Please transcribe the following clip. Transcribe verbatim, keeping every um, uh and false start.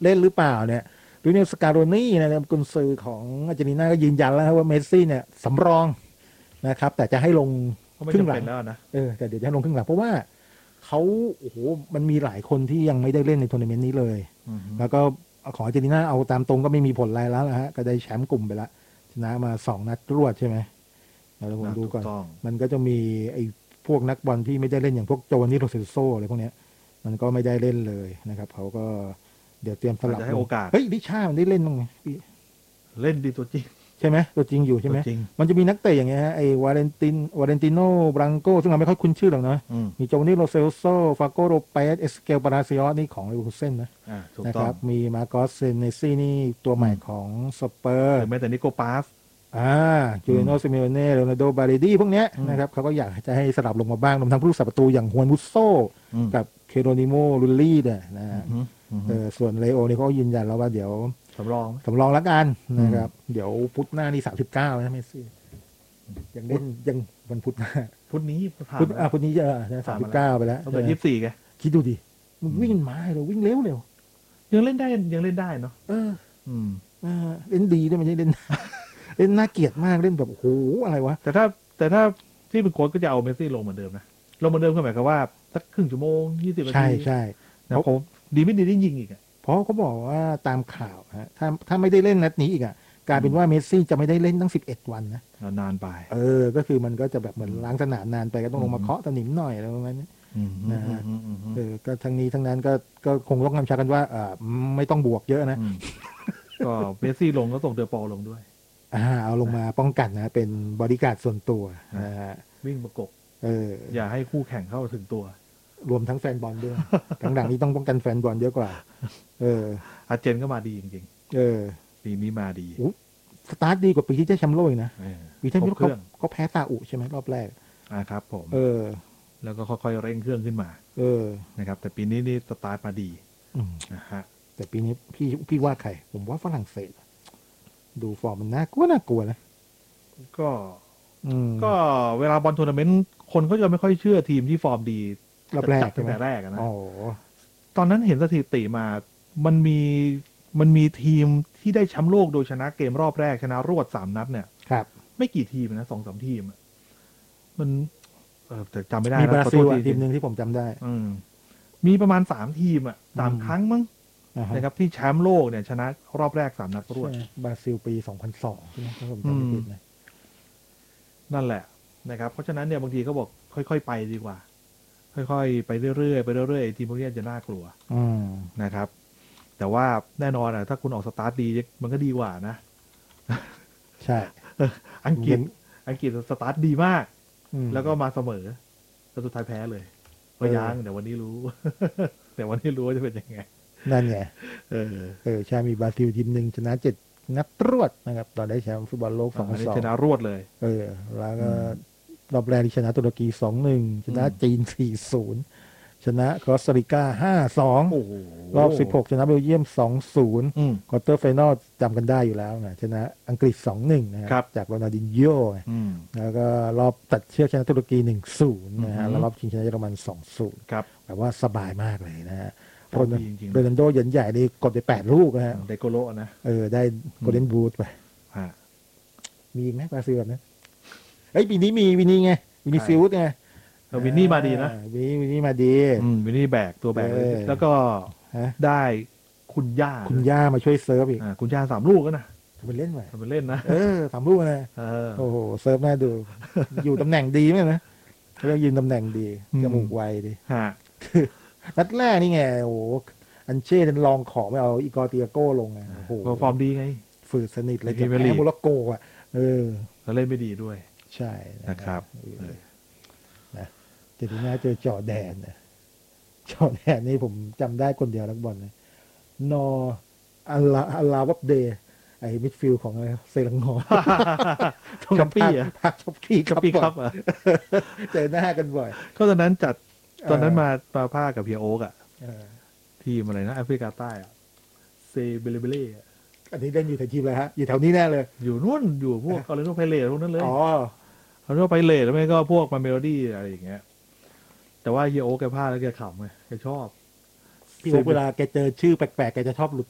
เล่นหรือเปล่าเนี่ยลูเนียลสการโรนี่นะครับกุนซือของอาร์เจนตินาก็ยืนยันแล้วว่าเมสซี่เนี่ยสำรองนะครับแต่จะให้ลงก็ไม่ครึ่งหลังจำเป็นแล้วนะเออแต่เดี๋ยวจะให้ลงครึ่งหลังเพราะว่าเขาโอ้โหมันมีหลายคนที่ยังไม่ได้เล่นในทัวร์นาเมนต์นี้เลยแล้วก็ของอาร์เจนตินาเอาตามตรงก็ไม่มีผลอะไรแล้วนะฮะก็ได้แชมป์กลุ่มไปแล้วชนะมาสองนัดรวดใช่ไหมเดี๋ยวผมดูก่อนมันก็จะมีไอ้พวกนักบอลที่ไม่ได้เล่นอย่างพวกโจวานนี่โรเซลโซอะไรพวกเนี้ยมันก็ไม่ได้เล่นเลยนะครับเขาก็เดี๋ยวเตรียมสลับจะให้โอกาสเฮ้ยดิชามันได้เล่นบ้างไหมพี่เล่นดีตัวจริงใช่ไหมตัวจริงอยู่ใช่ไหมตัวจริงมันจะมีนักเตะอย่างเงี้ยฮะไอ้วาเลนตินวาเลนติโนบรังโกซึ่งเราไม่ค่อยคุ้นชื่อหรอกนะอืมมีโจวานนี่โรเซลโซฟาโกโรเปสเอสเกลปาราซิออสนี่ของเลเวอร์คูเซ่นนะอ่าถูกนะคต้องรับมีมาโกสเซเนซี่นี่ตัวใหม่อืมของสเปอร์หรือแม้แต่นิโคปาสอ่าจูอืมเนโนซิเมโอเน่เลโอนาร์โดบาเรดี้พวกเนี้ยอืมนะครับเขาก็อยากจะให้สลับลงมาบ้างรวมทั้งผู้รักษาประตูอย่างฮวนมุสโซอืมกับเคโรนิโมลุลลี่เนี่ยนะฮะอืมอืมเออส่วนเลโอนี่เขาก็ยืนยันแล้วว่าเดี๋ยวสำรองสำรองแล้วกันนะครับเดี๋ยวพุธหน้านี่สามสิบเก้านะเมสซี่ยังเล่นยังวันพุธหน้าพุธนี้ผ่าพุธนมาแล้วอ่าพุธนี้จะสามสิบเก้าไปแล้วตั้งแต่ยี่สิบสี่ไงคิดดูดิมึงวิ่งมาเลยวิ่งเร็วเร็วยังเล่นได้ยังเล่นได้เนาะเอออืมเออเล่นดีด้วยไม่ใช่เล่น เล่นน่าเกลียดมากเล่นแบบโอ้โหอะไรวะแต่ถ้าแต่ถ้าที่เป็นโค้ชก็จะเอาเมสซี่ลงเหมือนเดิมนะลงเหมือนเดิมก็หมายความว่าสักครึ่งชั่วโมงยี่สิบนาใช่ทีใช่นะผมดีไม่ดีได้ยิงอีกอ่ะเพราะเขาบอกว่าตามข่าวฮะถ้าถ้าไม่ได้เล่นนัดนี้อีกอ่ะกลายเป็นว่าเมสซี่จะไม่ได้เล่นตั้งสิบเอ็ดวันนะนานไปเออก็คือมันก็จะแบบเหมือนล้างสนามนานไปก็ต้องลงมาเคาะสนิมหน่อยอะไรประมาณนี้อืมนะฮะอืมอืมอืมเออก็ทั้งนี้ทั้งนั้นก็ก็คงต้องกำชับกันว่าอ่าไม่ต้องบวกเยอะนะอืมก็เมสซี่ลงก็ส่งเดอปอลลงด้วยอ่าเอาลงมาป้องกันนะเป็นบอดี้การ์ดส่วนตัวนะฮะวิ่งประกบเอออย่าให้คู่แข่งเข้าถึงตัวรวมทั้งแฟนบอลด้วยหลังๆนี้ต้องป้องกันแฟนบอลเยอะกว่าเอออาร์เจนก็มาดีจริงเออๆปีนี้มาดีอุ๊ยสตาร์ทดีกว่าปีที่ได้แชมป์โลกอีกนะเออปีที่ครบแล้วเขาเครื่องเขาแพ้ซาอุใช่ไหมรอบแรกอ่าครับผมเออแล้วก็ค่อยๆเร่งเครื่องขึ้นมาเออนะครับ แต่ปีนี้นี่สตาร์ทมาดีอืมนะฮะแต่ปีนี้พี่พี่ว่าใคร ผมว่าฝรั่งเศส ดูฟอร์มมันน่ากลัวน่ากลัวนะก็อืมก็เวลาบอลทัวร์นาเมนต์คนก็จะไม่ค่อยเชื่อทีมที่ฟอร์มดีรอบแรกจัดตั้งแต่แรกอะนะอ๋อตอนนั้นเห็นสถิติมา มันมีมันมีทีมที่ได้แชมป์โลกโดยชนะเกมรอบแรกชนะรวดสามนัดเนี่ยครับไม่กี่ทีมนะสองสามทีมอะมันเออแต่จำไม่ได้มีบนะราซิลขอโทษทีอ่ะทีมหนึ่งที่ผมจำได้อืมมีประมาณสามทีมอ่ะสามอืมครั้งมั้งนะฮะนะครับที่แชมป์โลกเนี่ยชนะรอบแรกสามนัดรวดใช่บราซิลปีสองพันสองใช่ไหมถ้าผมจำไม่ผิดนะนั่นแหละนะครับเพราะฉะนั้นเนี่ยบางทีเขาบอกค่อยๆไปดีกว่า ค่อยๆไปเรื่อยๆไปเรื่อยๆทีมพวกนี้จะน่ากลัวอืมนะครับ แต่ว่าแน่นอนอ่ะถ้าคุณออกสตาร์ทดีมันก็ดีกว่านะใช่อังกฤษเหมือนอังกฤษสตาร์ทดีมากอืมแล้วก็มาเสมอแล้วสุดท้ายแพ้เลยก็ยังเดี๋ยววันนี้รู้ แต่วันนี้รู้ว่าจะเป็นยังไงนั่นไงเออเออใช่มีบราซิลทีมหนึ่งชนะเจ็ดนัดรวดนะครับ ตอนได้แชมป์ฟุตบอลโลกสองพัอันนี้นสองชนะรวดเลยเออ แล้วก็อืมรอบแรกที่ชนะตุรกีสองหนึ่งชนะอืมจีนสี่ศูนย์ชนะคอสตาริกาห้าสองโอ้โหรอบสิบหกชนะเบลเยียมสองศูนย์อืมควอเตอร์ไฟนอลจำกันได้อยู่แล้วนะชนะอังกฤษสองหนึ่งนะคครัรับ จากโรนัลดินโญ่อืมแล้วก็รอบตัดเชือกชนะตุรกีหนึ่งศูนย์นะฮะอือหือแล้วรอบชิงชนะเยอรมันสองศูนย์ครับแบบว่าสบายมากเลยนะฮะฟอร์มดีจริงๆโรนัลโดเหยินใหญ่นี่กดไปแปดลูกนะฮะไดโกโลนะเออได้โกลเด้นบูทไปฮะมีอีกไหมบราซิลแบบนั้นเอ้ยปีนี้มีวินนี่ไงวินนี่ใครฟิลด์ไงเออวินนี่มาดีนะอ่าวินนี่วินนี่มาดีอืมวินนี่แบกตัวแบกเลยเออแล้วก็ฮะได้คุณย่าคุณย่ามาช่วยเซิร์ฟอีกอ่าคุณย่าสามลูกก็นะทำเป็นเล่นไปทำเป็นเล่นนะเออสามลูกนะเออโอ้โหเซิร์ฟน่าดู อยู่ตำแหน่งดีไหมนะเรียกยืนตำแหน่งดีอืมจมูกไวดีฮะนัดแรกนี่ไงโอ้โหอันเช่เนลองของไม่เอาอีกอร์เตียโก้ลงไงโอ้โหก็ฟอร์มดีไงฝืดสนิทเลยในพรีจะเมียร์ลีแพ้กโมร็อกโกอ่ะเออแล้วเล่นไม่ดีด้วยใช่นะครับเออนะเจอทีน่าเจอจอร์แดนนะจอร์แดนนี่ผมจำได้คนเดียวนักบอลนะนออัลลาอัลลาวับเดย์ไอ้มิดฟิลด์ของอะไรเซรังงอช้อปปี้อะพักช็อปปี้ช้อปปี้ครับอ่ะเจอหน้ากันบ่อยก็ตอนนั้นจัดเออตอนนั้นมามาภาคกับเพียโอ๊กอ่ะเออทีมอะไรนะแอฟริกาใต้อ่ะเซเบเลเบเล่อะอันนี้เล่นอยู่แถวทีมอะไรฮะอยู่แถวนี้แน่เลยอยู่นู่นอยู่พวกออริโนไพเรตพวกนั้นเลยอ๋อออริโนไพเรตแล้วไม่ก็พวกมาเมโลดี้อะไรอย่างเงี้ย แต่ว่าเฮียโอ๊กแกพลาดแล้วแกขำไงแกชอบพี่โอ๊คเวลาแกเจอชื่อแปลกๆแกจะชอบหลุด